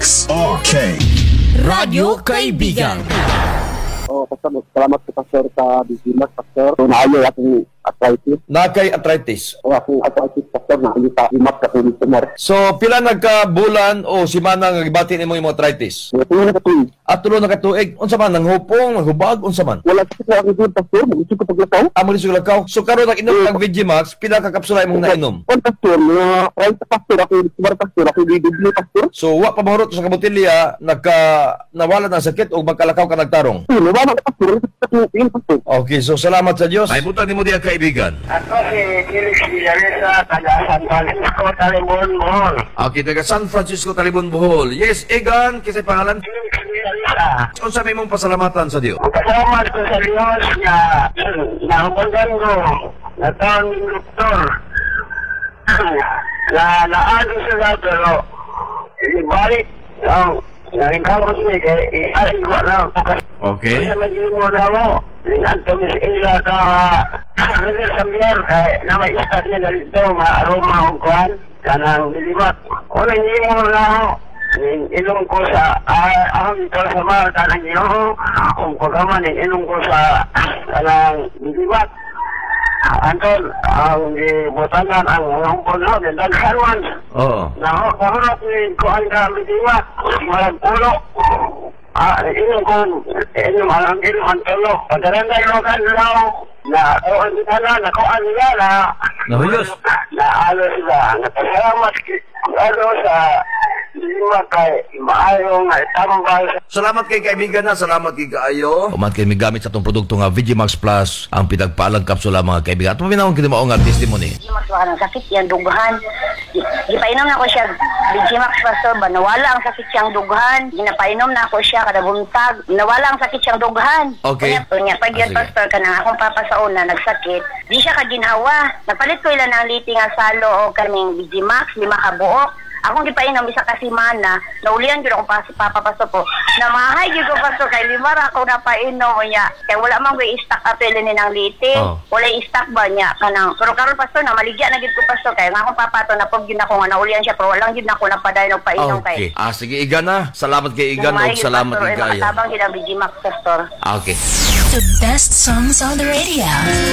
Max. Okay. Radyo Kaibigan. Pastor, salamat po, Pastor, sa Digimas, Pastor. So, naayo akong arthritis. Nakay arthritis. O akong arthritis, Pastor, naayo sa Digimas kasi tumor. So, pila nagka-bulan o simana nga gibati nimo yung arthritis? Tingnan na katuloy. At tulo na katuig, unsa man nanghupong, nanghubag, unsa man? Wala sakit na akong Pastor. Mag-isip ko paglakaw. Amo ni lakaw. So karon nag-inom ng Vigimax, pila ka kapsula imong nainom? On, Pastor, na right, Pastor, ako tumor, Pastor, ako bibigli, Pastor. So wa pa mahurot sa kabotilya nawala ng sakit o magkalakaw ka nagtarong. Wala na, Pastor. Tingnan, Pastor. Okay, so salamat sa Dios. Ay butan nimo diha kaibigan. Ako si Felix Villaresa, taga San Francisco, Talibon, Bohol. Okay, taga San Francisco, Talibon, Bohol. Yes, Egan, kisay pangalan? Felix Villaresa. Unsa may mong pasalamatan sa Dios? Pasalamat ko sa Diyos na nahubagan ko na taon ng doktor na naagos sila pero ibalik ang nangikawos niya kaya i-aring ko na Okay. kaya magiging mo na mo Antonis Ila ka Rizal Sambier kaya na may istat niya dito ma-aroma o kuhan kanang nilibat o hindi mo na ako inong ko sa ang sa mga tanang ginoo kung pagkaman inong ko sa kanang nilibat Anton, ang butanan ang hungkol na dagharwan Oo. na kahurap ni kuhan ka mitiwa walang pulo inom ko inom alam inom ang tulo pagkaranday mo ka lang na kuhan kita na kuhan nila na Nahuyos. na ano sila napasalamat ano sa lima kay maayong tambal Salamat kay kaibigan na, salamat kay kaayo. Umat kay may gamit sa itong produkto nga Vigimax Plus, ang pinagpaalang kapsula mga kaibigan. At maminawang kita maong nga testimony. Mas baka ng sakit yung dughan. Gipainom na ko siya, Vigimax Pastor ba, nawala ang sakit siyang dughan. Ginapainom na ako siya kada buntag, nawala ang sakit siyang dughan. Okay. Kunya, pag yan Sige. Pastor, kanang akong papa sa una, nagsakit, di siya kaginawa. Napalit ko ilan ng liti nga salo o kaming Vigimax, 5 ka buok. Akong gipainom isa ka semana, naulian gyud ako papa Pastor po. Namahay gyud ko Pastor kay 5 ra ako napainom niya. Kay wala man ko i-stock apel ni nang liti. Oh. Wala i-stock ba niya kanang. Pero karon Pastor na maligya na gyud ko Pastor kay nga akong papa to napog gyud ako nga naulian siya pero wala gyud nako napaday og painom Okay. kay. Sige, Igan na. Salamat kay Igan o salamat kay kaayo. Tabang gyud ang Vigimax Pastor. Okay. The best songs on the radio.